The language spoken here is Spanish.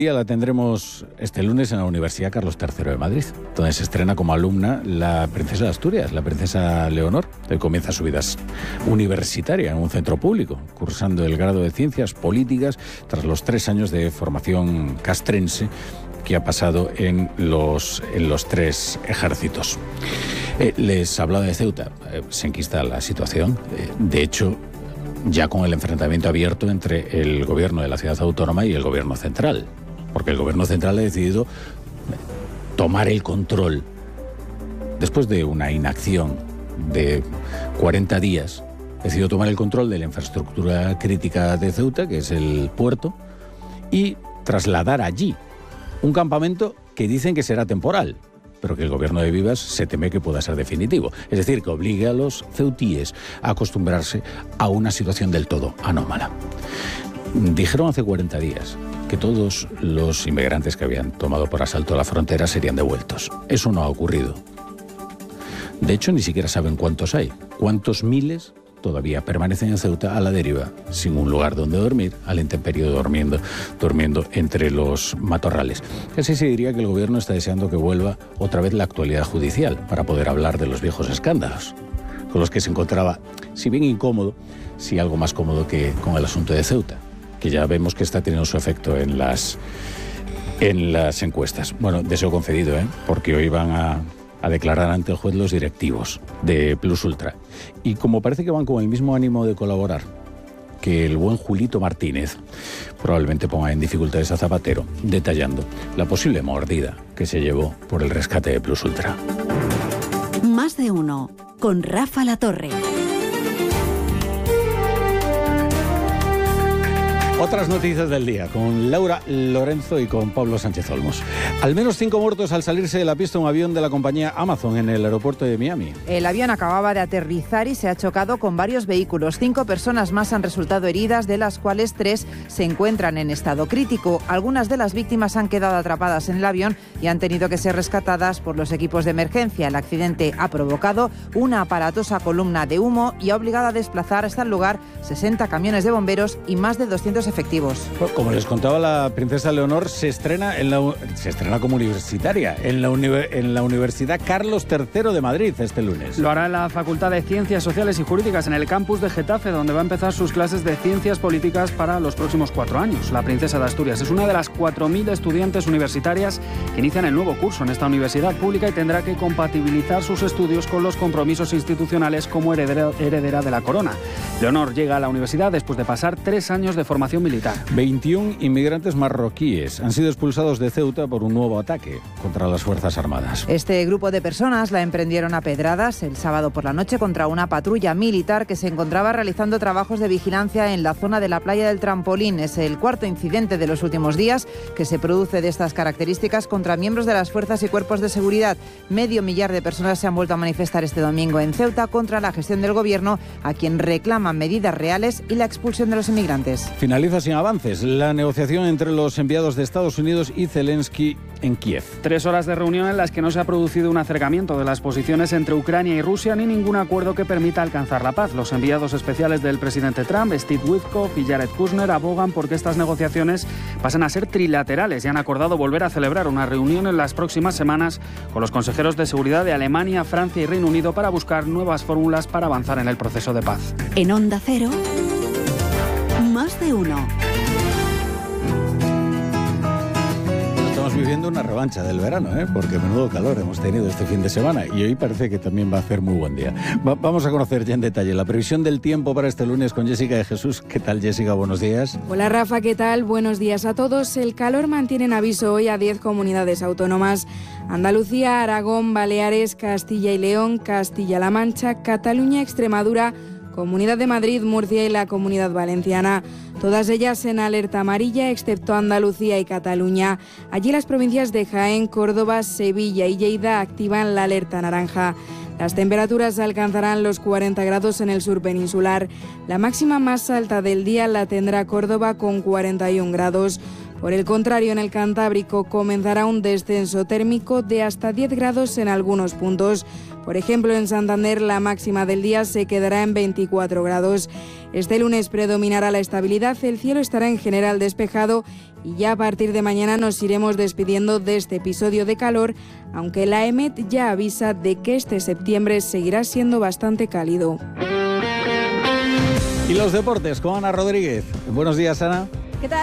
La tendremos este lunes en la Universidad Carlos III de Madrid, donde se estrena como alumna la princesa de Asturias, la princesa Leonor, que comienza su vida universitaria en un centro público, cursando el grado de Ciencias Políticas tras los 3 años de formación castrense que ha pasado en los 3 ejércitos. Les hablaba de Ceuta, se enquista la situación, de hecho, ya con el enfrentamiento abierto entre el gobierno de la ciudad autónoma y el gobierno central. Porque el gobierno central ha decidido tomar el control después de una inacción de 40 días. Ha decidido tomar el control de la infraestructura crítica de Ceuta, que es el puerto, y trasladar allí un campamento que dicen que será temporal, pero que el gobierno de Vivas se teme que pueda ser definitivo. Es decir, que obligue a los ceutíes a acostumbrarse a una situación del todo anómala. Dijeron hace 40 días que todos los inmigrantes que habían tomado por asalto la frontera serían devueltos. Eso no ha ocurrido. De hecho, ni siquiera saben cuántos hay. Cuántos miles todavía permanecen en Ceuta a la deriva, sin un lugar donde dormir, al intemperio durmiendo entre los matorrales. Casi se diría que el gobierno está deseando que vuelva otra vez la actualidad judicial para poder hablar de los viejos escándalos, con los que se encontraba, si bien incómodo, sí algo más cómodo que con el asunto de Ceuta, que ya vemos que está teniendo su efecto en las encuestas. Bueno, deseo concedido, porque hoy van a declarar ante el juez los directivos de Plus Ultra. Y como parece que van con el mismo ánimo de colaborar que el buen Julito Martínez, probablemente ponga en dificultades a Zapatero, detallando la posible mordida que se llevó por el rescate de Plus Ultra. Más de uno, con Rafa Latorre. Otras noticias del día, con Laura Lorenzo y con Pablo Sánchez Olmos. Al menos 5 muertos al salirse de la pista un avión de la compañía Amazon en el aeropuerto de Miami. El avión acababa de aterrizar y se ha chocado con varios vehículos. 5 personas más han resultado heridas, de las cuales 3 se encuentran en estado crítico. Algunas de las víctimas han quedado atrapadas en el avión y han tenido que ser rescatadas por los equipos de emergencia. El accidente ha provocado una aparatosa columna de humo y ha obligado a desplazar hasta el lugar 60 camiones de bomberos y más de 200 efectivos. Como les contaba la princesa Leonor, se estrena como universitaria en la Universidad Carlos III de Madrid este lunes. Lo hará en la Facultad de Ciencias Sociales y Jurídicas, en el campus de Getafe, donde va a empezar sus clases de Ciencias Políticas para los próximos 4 años. La princesa de Asturias es una de las 4.000 estudiantes universitarias que inician el nuevo curso en esta universidad pública y tendrá que compatibilizar sus estudios con los compromisos institucionales como heredera de la corona. Leonor llega a la universidad después de pasar 3 años de formación militar. 21 inmigrantes marroquíes han sido expulsados de Ceuta por un nuevo ataque contra las Fuerzas Armadas. Este grupo de personas la emprendieron a pedradas el sábado por la noche contra una patrulla militar que se encontraba realizando trabajos de vigilancia en la zona de la playa del Trampolín. Es el 4º incidente de los últimos días que se produce de estas características contra miembros de las fuerzas y cuerpos de seguridad. 500.000 de personas se han vuelto a manifestar este domingo en Ceuta contra la gestión del gobierno, a quien reclaman medidas reales y la expulsión de los inmigrantes. Finaliza sin avances la negociación entre los enviados de Estados Unidos y Zelensky en Kiev. 3 horas de reunión en las que no se ha producido un acercamiento de las posiciones entre Ucrania y Rusia ni ningún acuerdo que permita alcanzar la paz. Los enviados especiales del presidente Trump, Steve Witkoff y Jared Kushner, abogan porque estas negociaciones pasen a ser trilaterales y han acordado volver a celebrar una reunión en las próximas semanas con los consejeros de seguridad de Alemania, Francia y Reino Unido para buscar nuevas fórmulas para avanzar en el proceso de paz. En Onda Cero, Más de uno. Estamos viviendo una revancha del verano, porque menudo calor hemos tenido este fin de semana y hoy parece que también va a hacer muy buen día. Vamos a conocer ya en detalle la previsión del tiempo para este lunes con Jessica de Jesús. ¿Qué tal, Jessica? Buenos días. Hola, Rafa, ¿qué tal? Buenos días a todos. El calor mantiene en aviso hoy a 10 comunidades autónomas: Andalucía, Aragón, Baleares, Castilla y León, Castilla-La Mancha, Cataluña, Extremadura, Comunidad de Madrid, Murcia y la Comunidad Valenciana. Todas ellas en alerta amarilla, excepto Andalucía y Cataluña. Allí las provincias de Jaén, Córdoba, Sevilla y Lleida activan la alerta naranja. Las temperaturas alcanzarán los 40 grados en el sur peninsular. La máxima más alta del día la tendrá Córdoba con 41 grados. Por el contrario, en el Cantábrico comenzará un descenso térmico de hasta 10 grados en algunos puntos. Por ejemplo, en Santander la máxima del día se quedará en 24 grados. Este lunes predominará la estabilidad, el cielo estará en general despejado y ya a partir de mañana nos iremos despidiendo de este episodio de calor, aunque la EMET ya avisa de que este septiembre seguirá siendo bastante cálido. Y los deportes con Ana Rodríguez. Buenos días, Ana.